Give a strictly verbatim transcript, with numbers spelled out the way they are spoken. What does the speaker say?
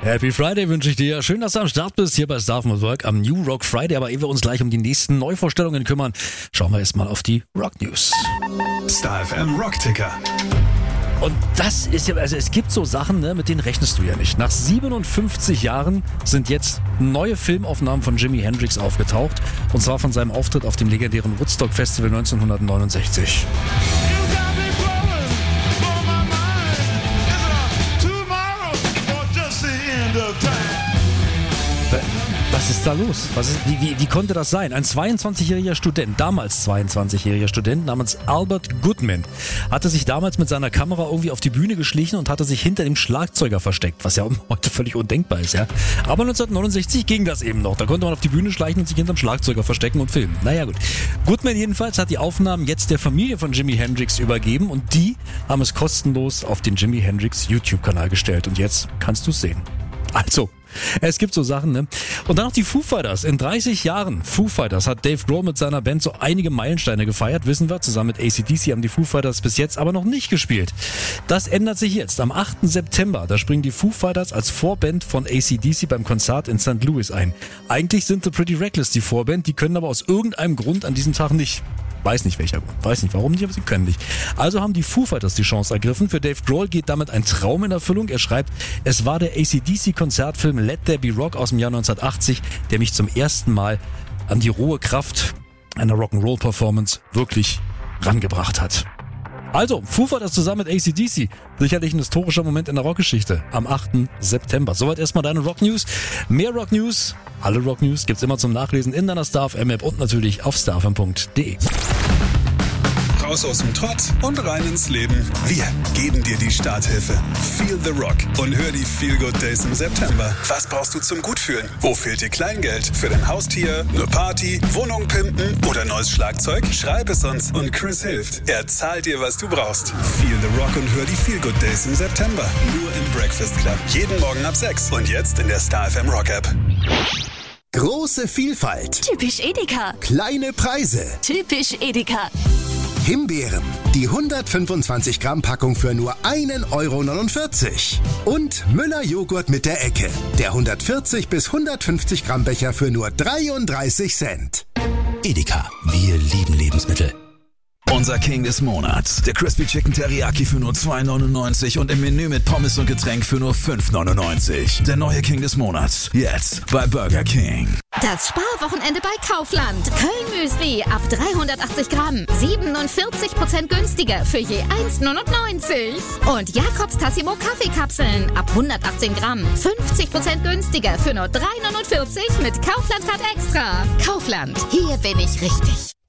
Happy Friday wünsche ich dir. Schön, dass du am Start bist hier bei Star of Work am New Rock Friday. Aber ehe wir uns gleich um die nächsten Neuvorstellungen kümmern, schauen wir erstmal auf die Rock News. Star F M Rock Ticker. Und das ist ja, also es gibt so Sachen, ne, mit denen rechnest du ja nicht. Nach siebenundfünfzig Jahren sind jetzt neue Filmaufnahmen von Jimi Hendrix aufgetaucht. Und zwar von seinem Auftritt auf dem legendären Woodstock Festival neunzehnhundertneunundsechzig. Was ist da los? Was ist, wie, wie, wie konnte das sein? Ein zweiundzwanzigjähriger Student, damals zweiundzwanzigjähriger Student namens Albert Goodman, hatte sich damals mit seiner Kamera irgendwie auf die Bühne geschlichen und hatte sich hinter dem Schlagzeuger versteckt, was ja heute völlig undenkbar ist, ja. Aber neunzehnhundertneunundsechzig ging das eben noch. Da konnte man auf die Bühne schleichen und sich hinterm Schlagzeuger verstecken und filmen. Naja gut. Goodman jedenfalls hat die Aufnahmen jetzt der Familie von Jimi Hendrix übergeben und die haben es kostenlos auf den Jimi Hendrix YouTube-Kanal gestellt. Und jetzt kannst du es sehen. Also, es gibt so Sachen, ne? Und dann noch die Foo Fighters. In dreißig Jahren Foo Fighters hat Dave Grohl mit seiner Band so einige Meilensteine gefeiert, wissen wir. Zusammen mit A C D C haben die Foo Fighters bis jetzt aber noch nicht gespielt. Das ändert sich jetzt. Am achten September, da springen die Foo Fighters als Vorband von A C D C beim Konzert in Sankt Louis ein. Eigentlich sind The Pretty Reckless die Vorband, die können aber aus irgendeinem Grund an diesem Tag nicht. Weiß nicht welcher Grund, weiß nicht warum nicht, aber sie können nicht. Also haben die Foo Fighters die Chance ergriffen. Für Dave Grohl geht damit ein Traum in Erfüllung. Er schreibt, es war der A C D C-Konzertfilm Let There Be Rock aus dem Jahr neunzehnhundertachtzig, der mich zum ersten Mal an die rohe Kraft einer Rock'n'Roll-Performance wirklich rangebracht hat. Also, Foo Fighters zusammen mit A C D C. Sicherlich ein historischer Moment in der Rockgeschichte. Am achten September. Soweit erstmal deine Rock News. Mehr Rock News, alle Rock News gibt's immer zum Nachlesen in deiner Star F M App und natürlich auf star f m punkt d e. Raus aus dem Trott und rein ins Leben. Wir geben dir die Starthilfe. Feel the Rock und hör die Feel Good Days im September. Was brauchst du zum Gutfühlen? Wo fehlt dir Kleingeld? Für dein Haustier, eine Party, Wohnung pimpen oder neues Schlagzeug? Schreib es uns und Chris hilft. Er zahlt dir, was du brauchst. Feel the Rock und hör die Feel Good Days im September. Nur im Breakfast Club. Jeden Morgen ab sechs und jetzt in der Star F M Rock App. Große Vielfalt. Typisch Edeka. Kleine Preise. Typisch Edeka. Himbeeren. Die hundertfünfundzwanzig Gramm Packung für nur ein Euro neunundvierzig. Und Müller Joghurt mit der Ecke. Der hundertvierzig bis hundertfünfzig Gramm Becher für nur dreiunddreißig Cent. Edeka. Wir lieben Lebensmittel. Unser King des Monats. Der Crispy Chicken Teriyaki für nur zwei neunundneunzig und im Menü mit Pommes und Getränk für nur fünf neunundneunzig. Der neue King des Monats. Jetzt bei Burger King. Das Sparwochenende bei Kaufland. Köln-Müsli ab dreihundertachtzig Gramm. siebenundvierzig Prozent günstiger für je eins neunundneunzig. Und Jakobs Tassimo Kaffeekapseln ab hundertachtzehn Gramm. fünfzig Prozent günstiger für nur drei neunundvierzig mit Kaufland Card Extra. Kaufland. Hier bin ich richtig.